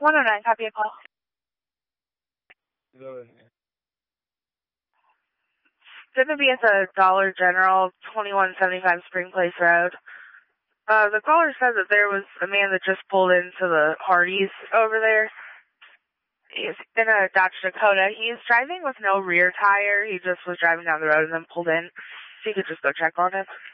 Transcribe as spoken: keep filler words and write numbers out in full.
one oh nine, copy a call. Go ahead. It's going to be at the Dollar General, twenty-one seventy-five Spring Place Road. Uh, the caller said that there was a man that just pulled into the Hardee's over there. He's in a Dodge Dakota. He's driving with no rear tire. He just was driving down the road and then pulled in. So you could just go check on him.